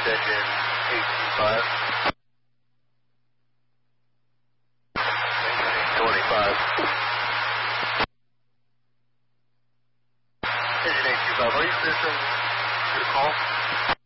engine 825. 25. Engine 825, are you clear from your call?